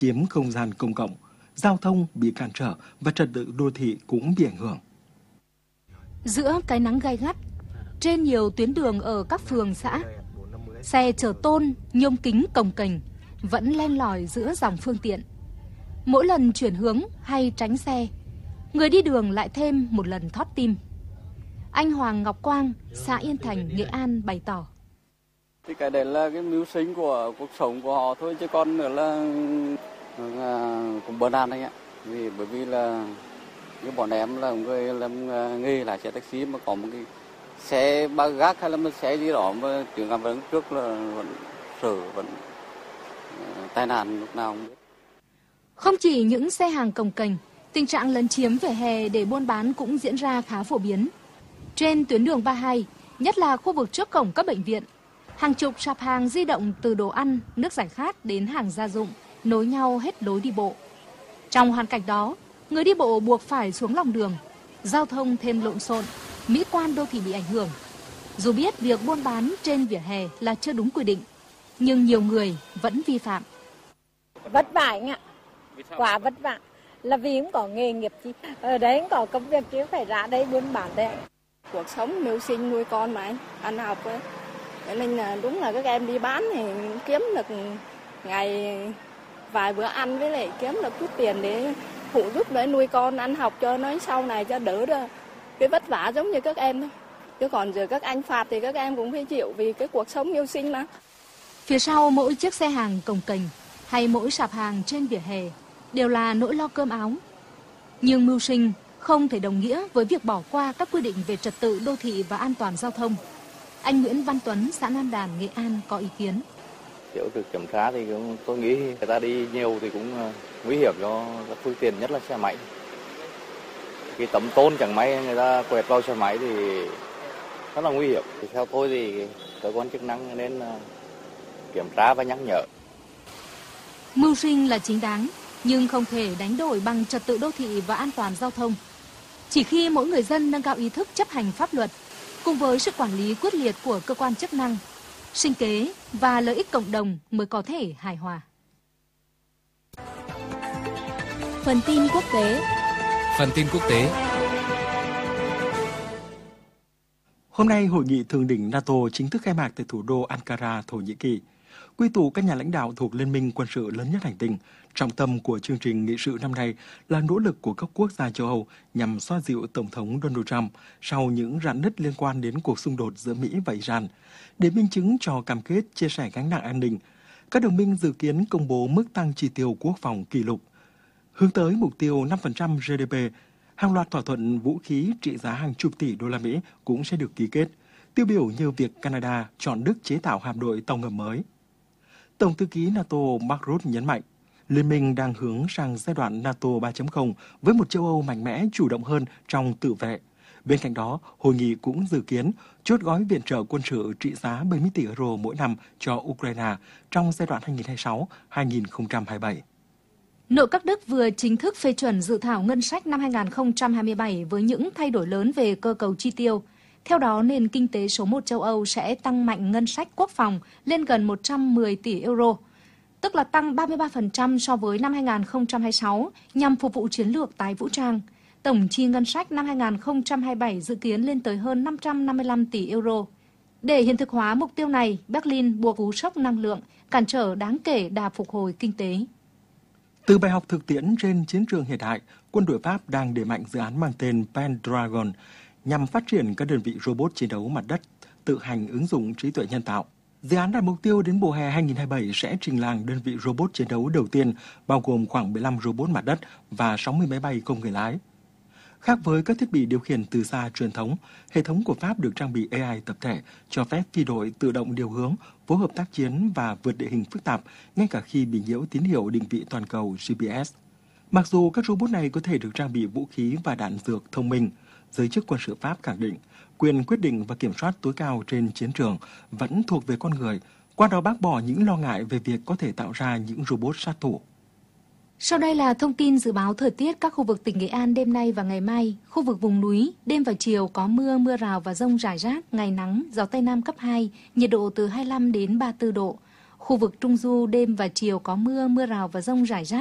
chiếm không gian công cộng, giao thông bị cản trở và trật tự đô thị cũng bị ảnh hưởng. Giữa cái nắng gay gắt, trên nhiều tuyến đường ở các phường xã, xe chở tôn, nhôm kính cồng kềnh vẫn len lỏi giữa dòng phương tiện. Mỗi lần chuyển hướng hay tránh xe, người đi đường lại thêm một lần thót tim. Anh Hoàng Ngọc Quang, xã Yên Thành, Nghệ An bày tỏ. Thì cái đấy là cái mưu sinh của cuộc sống của họ thôi, chứ còn nữa là cũng bần an anh ạ. Bởi vì là như bọn em là người làm nghề lái xe taxi mà có một cái xe ba gác hay là một xe gì đó mà tiếng cảm vẫn trước là vẫn sợ, vẫn tai nạn lúc nào cũng biết. Không chỉ những xe hàng cồng kềnh, tình trạng lấn chiếm vỉa hè để buôn bán cũng diễn ra khá phổ biến. Trên tuyến đường 32, nhất là khu vực trước cổng các bệnh viện, hàng chục sạp hàng di động từ đồ ăn, nước giải khát đến hàng gia dụng nối nhau hết lối đi bộ. Trong hoàn cảnh đó, người đi bộ buộc phải xuống lòng đường, giao thông thêm lộn xộn, mỹ quan đô thị bị ảnh hưởng. Dù biết việc buôn bán trên vỉa hè là chưa đúng quy định, nhưng nhiều người vẫn vi phạm. Vất vả anh ạ, quá vất vả. Là vì cũng có nghề nghiệp chứ, ở đấy cũng có công việc chứ phải ra đây buôn bán đấy. Cuộc sống mưu sinh nuôi con mà anh, ăn học ấy. Thế nên là đúng là các em đi bán thì kiếm được ngày vài bữa ăn, với lại kiếm được chút tiền để phụ giúp để nuôi con ăn học cho nó sau này cho đỡ được cái vất vả giống như các em thôi. Chứ còn giờ các anh phạt thì các em cũng phải chịu vì cái cuộc sống mưu sinh mà. Phía sau mỗi chiếc xe hàng cồng kềnh hay mỗi sạp hàng trên vỉa hè đều là nỗi lo cơm áo. Nhưng mưu sinh không thể đồng nghĩa với việc bỏ qua các quy định về trật tự đô thị và an toàn giao thông. Anh Nguyễn Văn Tuấn, xã Nam Đàn, Nghệ An có ý kiến. Nếu được kiểm tra thì tôi nghĩ người ta đi nhiều thì cũng nguy hiểm cho các phương tiện, nhất là xe máy. Cái tấm tôn chẳng may người ta quẹt vào xe máy thì rất là nguy hiểm. Thì theo tôi thì cơ quan chức năng nên kiểm tra và nhắc nhở. Mưu sinh là chính đáng, nhưng không thể đánh đổi bằng trật tự đô thị và an toàn giao thông. Chỉ khi mỗi người dân nâng cao ý thức chấp hành pháp luật, cùng với sự quản lý quyết liệt của cơ quan chức năng, sinh kế và lợi ích cộng đồng mới có thể hài hòa. Phần tin quốc tế. Hôm nay, hội nghị thượng đỉnh NATO chính thức khai mạc tại thủ đô Ankara, Thổ Nhĩ Kỳ. Quy tụ các nhà lãnh đạo thuộc liên minh quân sự lớn nhất hành tinh. Trọng tâm của chương trình nghị sự năm nay là nỗ lực của các quốc gia châu Âu nhằm xoa dịu Tổng thống Donald Trump sau những rạn nứt liên quan đến cuộc xung đột giữa Mỹ và Iran. Để minh chứng cho cam kết chia sẻ gánh nặng an ninh, các đồng minh dự kiến công bố mức tăng chi tiêu quốc phòng kỷ lục. Hướng tới mục tiêu 5% GDP, hàng loạt thỏa thuận vũ khí trị giá hàng chục tỷ đô la Mỹ cũng sẽ được ký kết, tiêu biểu như việc Canada chọn Đức chế tạo hạm đội tàu ngầm mới. Tổng thư ký NATO Mark Rutte nhấn mạnh, Liên minh đang hướng sang giai đoạn NATO 3.0 với một châu Âu mạnh mẽ, chủ động hơn trong tự vệ. Bên cạnh đó, hội nghị cũng dự kiến chốt gói viện trợ quân sự trị giá 70 tỷ euro mỗi năm cho Ukraine trong giai đoạn 2026-2027. Nội các Đức vừa chính thức phê chuẩn dự thảo ngân sách năm 2027 với những thay đổi lớn về cơ cấu chi tiêu. Theo đó, nền kinh tế số 1 châu Âu sẽ tăng mạnh ngân sách quốc phòng lên gần 110 tỷ euro, tức là tăng 33% so với năm 2026 nhằm phục vụ chiến lược tái vũ trang. Tổng chi ngân sách năm 2027 dự kiến lên tới hơn 555 tỷ euro. Để hiện thực hóa mục tiêu này, Berlin buộc cú sốc năng lượng, cản trở đáng kể đà phục hồi kinh tế. Từ bài học thực tiễn trên chiến trường hiện đại, quân đội Pháp đang đẩy mạnh dự án mang tên Pendragon nhằm phát triển các đơn vị robot chiến đấu mặt đất tự hành ứng dụng trí tuệ nhân tạo. Dự án đạt mục tiêu đến mùa hè 2027 sẽ trình làng đơn vị robot chiến đấu đầu tiên, bao gồm khoảng 15 robot mặt đất và 60 máy bay không người lái. Khác với các thiết bị điều khiển từ xa truyền thống, hệ thống của Pháp được trang bị AI tập thể, cho phép phi đội tự động điều hướng, phối hợp tác chiến và vượt địa hình phức tạp, ngay cả khi bị nhiễu tín hiệu định vị toàn cầu GPS. Mặc dù các robot này có thể được trang bị vũ khí và đạn dược thông minh, giới chức quân sự Pháp khẳng định quyền quyết định và kiểm soát tối cao trên chiến trường vẫn thuộc về con người, qua đó bác bỏ những lo ngại về việc có thể tạo ra những robot sát thủ. Sau đây là thông tin dự báo thời tiết các khu vực tỉnh Nghệ An đêm nay và ngày mai. Khu vực vùng núi, đêm và chiều có mưa, mưa rào và dông rải rác, ngày nắng, gió Tây Nam cấp 2, nhiệt độ từ 25 đến 34 độ. Khu vực Trung Du đêm và chiều có mưa, mưa rào và dông rải rác.